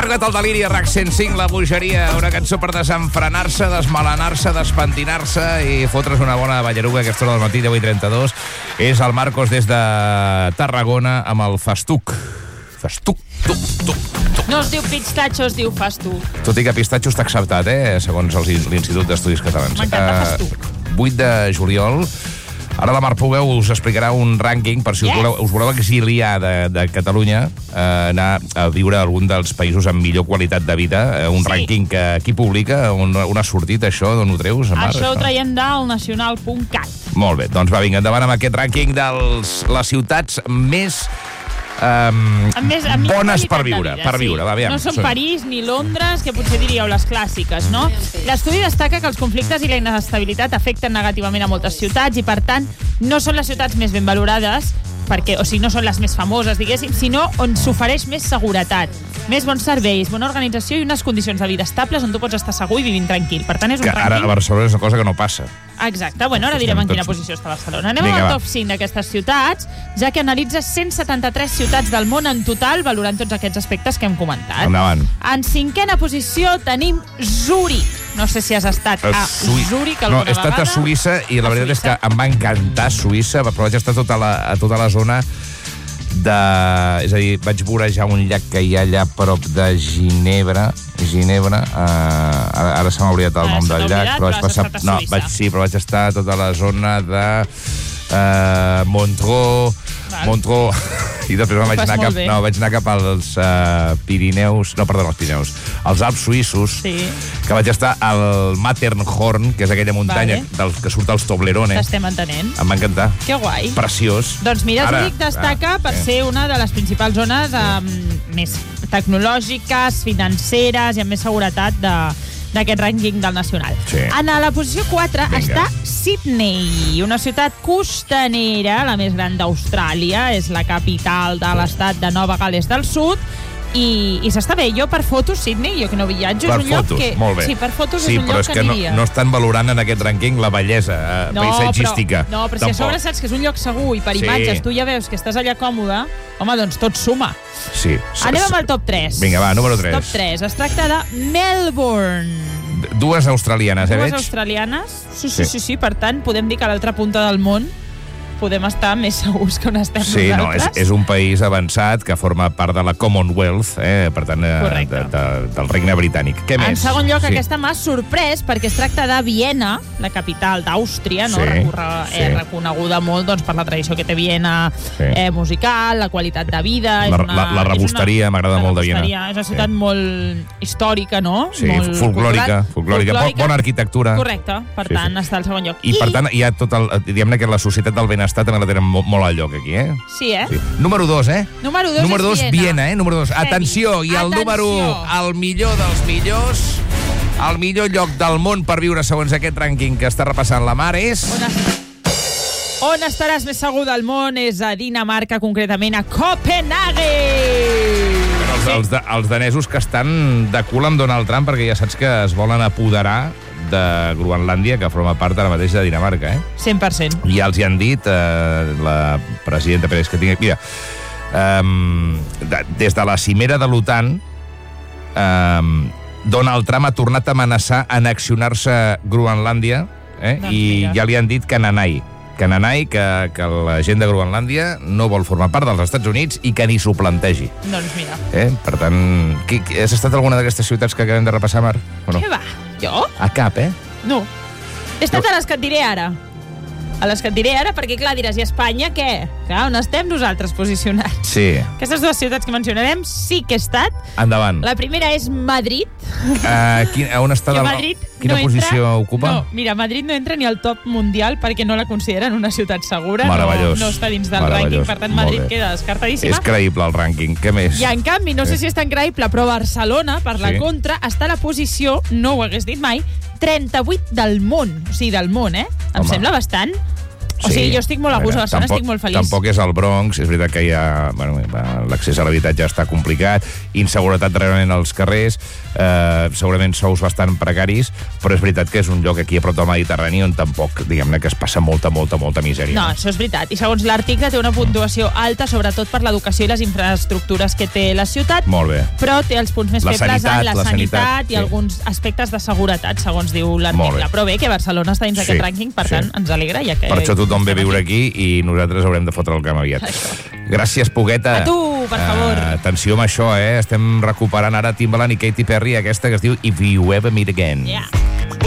arribat el deliri a RAC 105, la bogeria, una cançó per desenfrenar-se, desmelenar-se, despentinar-se i fotre's una bona ballaruga a aquesta hora del matí de 8:32. És el Marcos des de Tarragona amb el Festuc. Festuc, tuc. No es diu pistatxo, es diu festuc. Tot i que pistatxo està acceptat, segons l'Institut d'Estudis Catalans. M'encanta festuc. 8 de juliol. Ara la Mar Pugueu us explicarà un rànquing per si us voleu exiliar de Catalunya, anar a viure a algun dels països amb millor qualitat de vida. Un rànquing que qui publica? On ha sortit això? D'on ho treus, Mar? Això ho traiem del nacional.cat. Molt bé, doncs va, vinga, endavant amb aquest rànquing de les ciutats més bones per viure. Va, aviam. No són París ni Londres, que potser diríeu les clàssiques, no? L'estudi destaca que els conflictes i la inestabilitat afecten negativament a moltes ciutats i, per tant, no són les ciutats més ben valorades, perquè, o sigui, no són les més famoses, diguéssim, sinó on s'ofereix més seguretat, més bons serveis, bona organització i unes condicions de vida estables on tu pots estar segur i vivint tranquil. Per tant, és un rànquing... Ara a Barcelona és una cosa que no passa. Exacte. Bueno, ara direm en quina posició està Barcelona. Anem al top 5 d'aquestes ciutats, ja que analitza 173 ciutats del món en total, valorant tots aquests aspectes que hem comentat. Endavant. En 5a posició tenim Zúrich. No sé si has estat a Zúrich alguna vegada. No, he estat a Suïssa i la veritat és que em va encantar Suïssa, però vaig estar a tota la zona de... És a dir, vaig vorejar un llac que hi ha allà a prop de Ginebra. Ara se m'ha oblidat el nom del llac, però vaig passar... No, vaig estar a tota la zona de Montreux, i després vaig anar cap als Pirineus, als Alps suïssos, que vaig estar al Matterhorn, que és aquella muntanya que surt als Toblerones. T'estem entenent. Em va encantar. Que guai. Preciós. Doncs mira, Zúrich destaca per ser una de les principals zones més tecnològiques, financeres i amb més seguretat d'aquest rànquing del nacional. En la posició 4 està Sydney, una ciutat costanera, la més gran d'Austràlia, és la capital de l'estat de Nova Gal·les del Sud, i s'està bé. Jo per fotos, Sydney, jo que no viatjo, és un lloc que... Molt bé. Sí, per fotos és un lloc que aniria. No estan valorant en aquest rànquing la bellesa paisatgística. No, però si a sobre saps que és un lloc segur i per imatges tu ja veus que estàs allà còmode, home, doncs tot suma. Sí. Anem amb el top 3. Vinga, va, número 3. Top 3. Es tracta de Melbourne. Dues australianes, veig? Dues australianes. Sí. Per tant, podem dir que a l'altra punta del món podem estar més segurs que on estem nosaltres. Sí, no, és un país avançat que forma part de la Commonwealth, per tant, del Regne Britànic. Què més? En segon lloc, aquesta m'ha sorprès perquè es tracta de Viena, la capital d'Àustria, no? Reconeguda molt per la tradició que té Viena musical, la qualitat de vida. La rebosteria m'agrada molt de Viena. És una ciutat molt històrica, no? Sí, folclòrica. Bona arquitectura. Correcte, per tant, està al segon lloc. I per tant, hi ha tot el... Diguem-ne que la societat del benestar també la tenen molt al lloc aquí, Sí, Número 2, Número 2 és Viena, Número 2. Atenció, i el número 1, el millor dels millors, el millor lloc del món per viure segons aquest rànquing que està repassant la Mar és... On estaràs més segur del món és a Dinamarca, concretament a Copenhague. Els danesos que estan de cul amb Donald Trump perquè ja saps que es volen apoderar de Groenlàndia, que forma part ara mateix de Dinamarca, 100%. I ja els hi han dit, la presidenta Pérez que tinc... Mira, des de la cimera de l'OTAN, Donald Trump ha tornat a amenaçar annexionar-se Groenlàndia, i ja li han dit que nanai, que la gent de Groenlàndia no vol formar part dels Estats Units i que ni s'ho plantegi. Doncs mira. Per tant, has estat a alguna d'aquestes ciutats que acabem de repassar, Mar? Què va? Jo? A cap, No. He estat a les que et diré ara. Perquè, clar, diràs, i Espanya, què? Clar, on estem nosaltres posicionats? Sí. Aquestes dues ciutats que mencionarem sí que he estat. Endavant. La primera és Madrid. On està quina posició ocupa? No, mira, Madrid no entra ni al top mundial perquè no la consideren una ciutat segura. Meravellós. No està dins del rànquing, per tant Madrid queda descartadíssima. És creïble el rànquing, què més? I en canvi, no sé si és tan creïble, però Barcelona, per la contra, està a la posició, no ho hagués dit mai, 38 del món. O sigui, del món, Em sembla bastant O sigui, jo estic molt a gust a Barcelona, estic molt feliç. Tampoc és al Bronx, és veritat que hi ha... Bueno, l'accés a l'habitatge està complicat, inseguretat realment als carrers, segurament sous bastant precaris, però és veritat que és un lloc aquí a prop del Mediterrani on tampoc, diguem-ne, que es passa molta misèria. No, això és veritat. I segons l'article té una puntuació alta, sobretot per l'educació i les infraestructures que té la ciutat. Molt bé. Però té els punts més febles en la sanitat i sí. alguns aspectes de seguretat, segons diu l'article. Però bé, que Barcelona està dins d'aquest rànquing, per tant, ens alegra. Ja que per això tothom ve a viure aquí i nosaltres haurem de fotre el camp aviat. Gràcies, Pogueta. A tu, per favor. Atenció amb això, Estem recuperant ara Timbaland i Katy Perry, aquesta que es diu If You Ever Meet Again. Yeah.